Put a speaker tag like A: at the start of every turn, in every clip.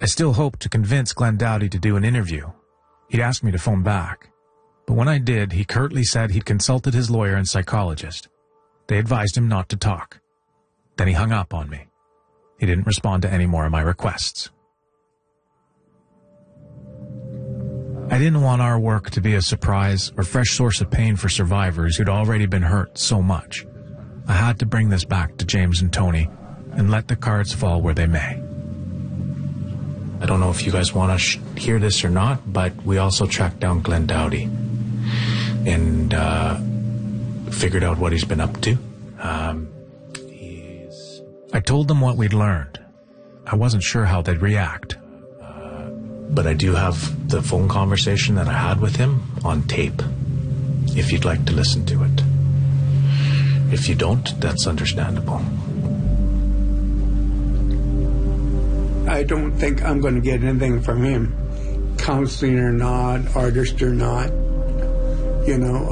A: I still hoped to convince Glenn Dowdy to do an interview. He'd asked me to phone back, but when I did, he curtly said he'd consulted his lawyer and psychologist. They advised him not to talk. Then he hung up on me. He didn't respond to any more of my requests. I didn't want our work to be a surprise or fresh source of pain for survivors who'd already been hurt so much. I had to bring this back to James and Tony and let the cards fall where they may. I don't know if you guys want to hear this or not, but we also tracked down Glenn Dowdy and figured out what he's been up to. I told them what we'd learned. I wasn't sure how they'd react. But I do have the phone conversation that I had with him on tape, if you'd like to listen to it. If you don't, that's understandable.
B: I don't think I'm going to get anything from him, counseling or not, artist or not. You know,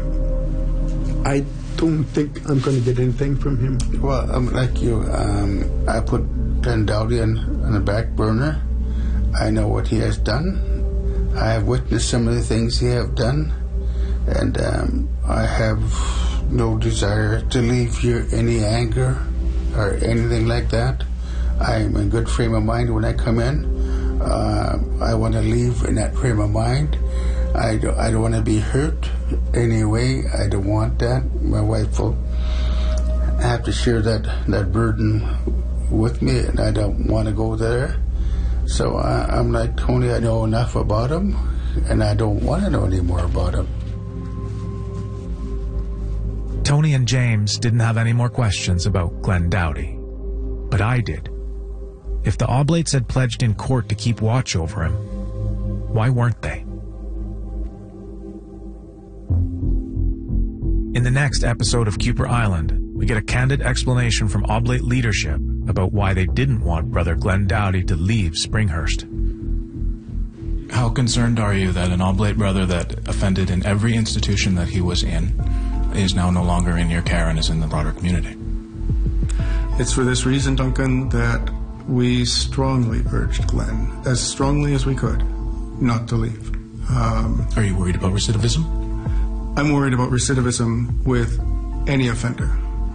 B: I don't think I'm going to get anything from him.
C: Well, like you, I put Glenn Dowdy on the back burner. I know what he has done. I have witnessed some of the things he have done, and I have no desire to leave here any anger or anything like that. I'm in good frame of mind when I come in. I want to leave in that frame of mind. I don't want to be hurt anyway. I don't want that. My wife will have to share that burden with me, and I don't want to go there. So I'm like, Tony, I know enough about him, and I don't want to know any more about him.
A: Tony and James didn't have any more questions about Glenn Dowdy, but I did. If the Oblates had pledged in court to keep watch over him, why weren't they? In the next episode of Kuper Island, we get a candid explanation from Oblate leadership about why they didn't want Brother Glenn Dowdy to leave Springhurst. How concerned are you that an Oblate brother that offended in every institution that he was in is now no longer in your care and is in the broader community?
D: It's for this reason, Duncan, that we strongly urged Glenn, as strongly as we could, not to leave.
A: Are you worried about recidivism?
D: I'm worried about recidivism with any offender.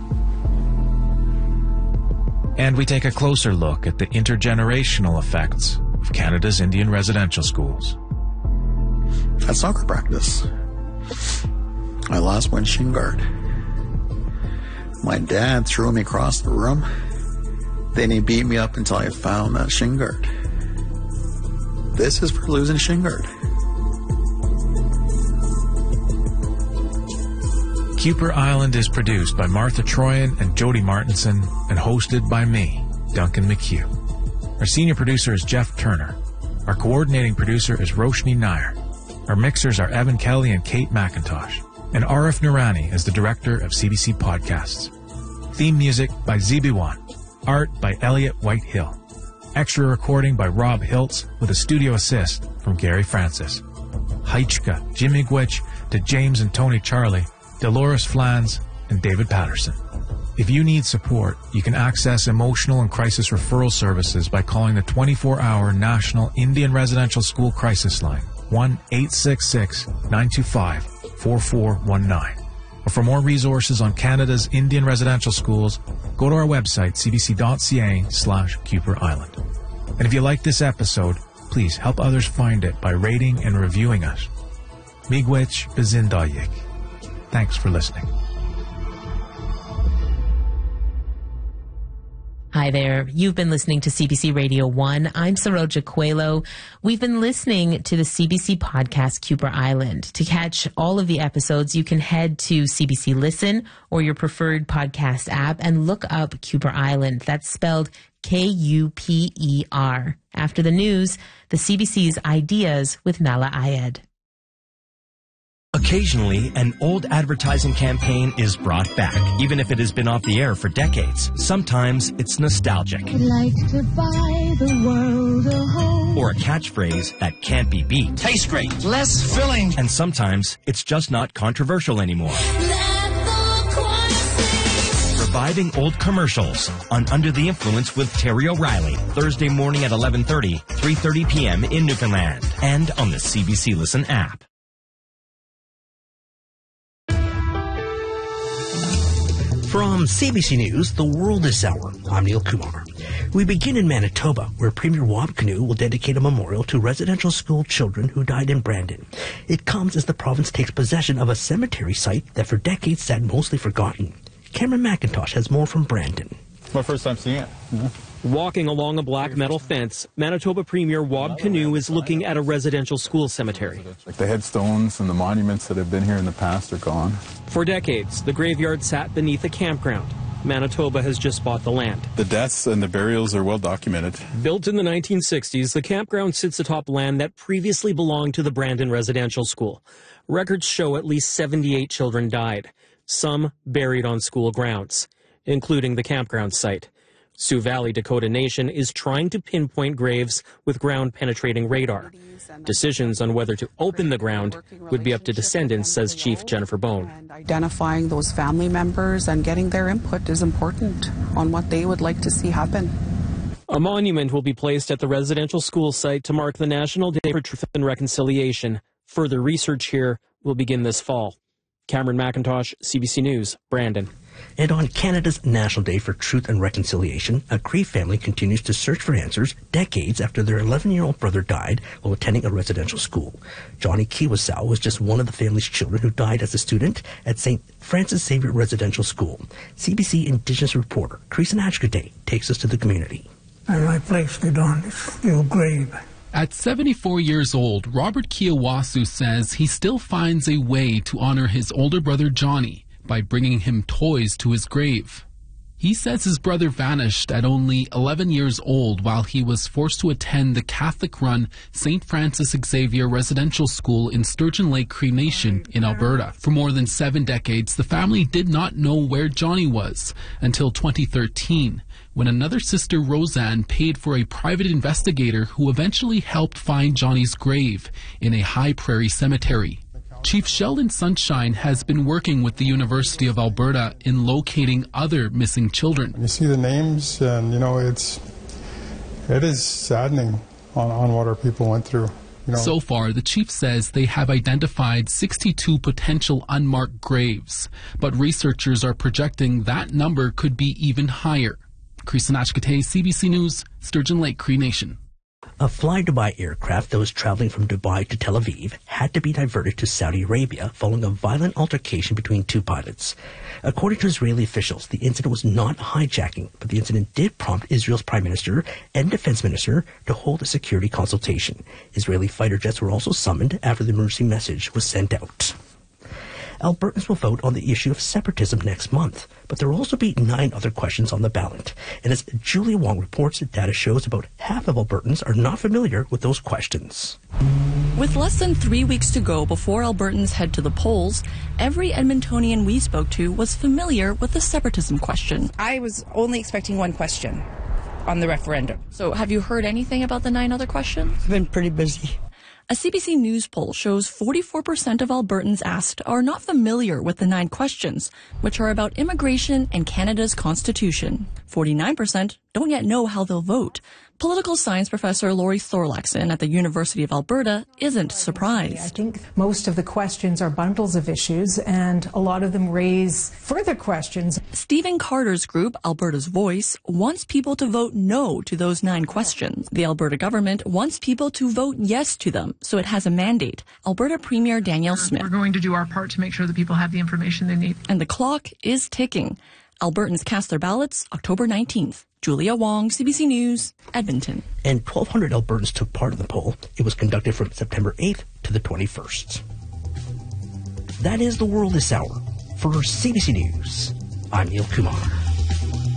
A: And we take a closer look at the intergenerational effects of Canada's Indian residential schools.
E: At soccer practice, I lost one shin guard. My dad threw me across the room. Then he beat me up until I found that shin guard. This is for losing a shin guard.
A: Kuper Island is produced by Martha Troyan and Jody Martinson and hosted by me, Duncan McHugh. Our senior producer is Jeff Turner. Our coordinating producer is Roshni Nair. Our mixers are Evan Kelly and Kate McIntosh. And Arif Nurani is the director of CBC Podcasts. Theme music by ZB1. Art by Elliot Whitehill. Extra recording by Rob Hiltz with a studio assist from Gary Francis. Heichka, Jimmy Gwich, to James and Tony Charlie, Dolores Flans, and David Patterson. If you need support, you can access emotional and crisis referral services by calling the 24-hour National Indian Residential School Crisis Line, 1-866-925-4419. Or for more resources on Canada's Indian residential schools, go to our website, cbc.ca/Kuper Island. And if you like this episode, please help others find it by rating and reviewing us. Miigwech Bazindayik. Thanks for listening.
F: Hi there. You've been listening to CBC Radio 1. I'm Saroja Coelho. We've been listening to the CBC podcast Kuper Island. To catch all of the episodes, you can head to CBC Listen or your preferred podcast app and look up Kuper Island. That's spelled Kuper. After the news, the CBC's Ideas with Nala Ayed.
G: Occasionally, an old advertising campaign is brought back, even if it has been off the air for decades. Sometimes it's nostalgic.
H: I'd like to buy the world a home.
G: Or a catchphrase that can't be beat.
I: Tastes great, less filling.
G: And sometimes it's just not controversial anymore. reviving old commercials on Under the Influence with Terry O'Reilly, Thursday morning at 11:30, 3:30 p.m. in Newfoundland, and on the CBC Listen app.
J: From CBC News, The World This Hour, I'm Neil Kumar. We begin in Manitoba, where Premier Wab Kinew will dedicate a memorial to residential school children who died in Brandon. It comes as the province takes possession of a cemetery site that for decades sat mostly forgotten. Cameron McIntosh has more from Brandon.
K: My first time seeing it.
L: Walking along a black metal fence, Manitoba Premier Wab Kinew is looking at a residential school cemetery.
K: The headstones and the monuments that have been here in the past are gone.
L: For decades, the graveyard sat beneath a campground. Manitoba has just bought the land.
K: The deaths and the burials are well documented.
L: Built in the 1960s, the campground sits atop land that previously belonged to the Brandon Residential School. Records show at least 78 children died, some buried on school grounds, including the campground site. Sioux Valley Dakota Nation is trying to pinpoint graves with ground-penetrating radar. Decisions on whether to open the ground would be up to descendants, says Chief Jennifer Bone.
M: Identifying those family members and getting their input is important on what they would like to see happen.
L: A monument will be placed at the residential school site to mark the National Day for Truth and Reconciliation. Further research here will begin this fall. Cameron McIntosh, CBC News, Brandon.
J: And on Canada's National Day for Truth and Reconciliation, a Cree family continues to search for answers decades after their 11-year-old brother died while attending a residential school. Johnny Kiwasau was just one of the family's children who died as a student at St. Francis Xavier Residential School. CBC Indigenous reporter Kristen Achkate takes us to the community.
N: And I placed it on his steel grave.
O: At 74 years old, Robert Kiawasu says he still finds a way to honor his older brother Johnny by bringing him toys to his grave. He says his brother vanished at only 11 years old while he was forced to attend the Catholic-run St. Francis Xavier Residential School in Sturgeon Lake Cree Nation in Alberta. For more than 7 decades, the family did not know where Johnny was until 2013, when another sister, Roseanne, paid for a private investigator who eventually helped find Johnny's grave in a high prairie cemetery. Chief Sheldon Sunshine has been working with the University of Alberta in locating other missing children.
P: You see the names, and it is saddening on what our people went through.
O: So far, the chief says they have identified 62 potential unmarked graves, but researchers are projecting that number could be even higher. Kristen Achkate, CBC News, Sturgeon Lake Cree Nation.
J: A Fly Dubai aircraft that was traveling from Dubai to Tel Aviv had to be diverted to Saudi Arabia following a violent altercation between two pilots. According to Israeli officials, the incident was not hijacking, but the incident did prompt Israel's Prime Minister and Defense Minister to hold a security consultation. Israeli fighter jets were also summoned after the emergency message was sent out. Albertans will vote on the issue of separatism next month, but there will also be 9 other questions on the ballot. And as Julia Wong reports, data shows about half of Albertans are not familiar with those questions.
Q: With less than 3 weeks to go before Albertans head to the polls, every Edmontonian we spoke to was familiar with the separatism question.
R: I was only expecting one question on the referendum.
Q: So have you heard anything about the 9 other questions?
R: I've been pretty busy.
Q: A CBC News poll shows 44% of Albertans asked are not familiar with the 9 questions, which are about immigration and Canada's constitution. 49% don't yet know how they'll vote. Political science professor Laurie Thorlaxon at the University of Alberta isn't surprised.
S: I think most of the questions are bundles of issues, and a lot of them raise further questions.
Q: Stephen Carter's group, Alberta's Voice, wants people to vote no to those 9 questions. The Alberta government wants people to vote yes to them, so it has a mandate. Alberta Premier Danielle Smith.
T: We're going to do our part to make sure that people have the information they need.
Q: And the clock is ticking. Albertans cast their ballots October 19th. Julia Wong, CBC News, Edmonton.
J: And 1,200 Albertans took part in the poll. It was conducted from September 8th to the 21st. That is the world this hour. For CBC News, I'm Neil Kumar.